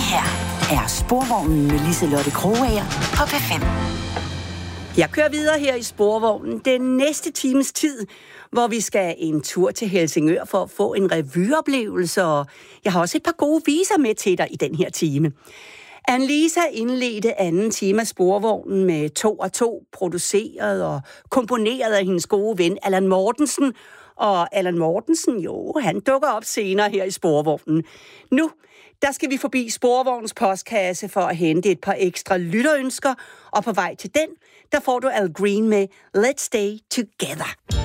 her er Sporvognen med Liselotte Krogager på P5. Jeg kører videre her i Sporvognen den næste times tid, hvor vi skal en tur til Helsingør for at få en revyeoplevelse, og jeg har også et par gode viser med til dig i den her time. Annelisa indledte anden time af Sporvognen med 2 og 2, produceret og komponeret af hendes gode ven Allan Mortensen. Og Allan Mortensen, han dukker op senere her i Sporvognen. Nu, der skal vi forbi Sporvognens postkasse for at hente et par ekstra lytterønsker, og på vej til den, der får du Al Green med Let's Stay Together.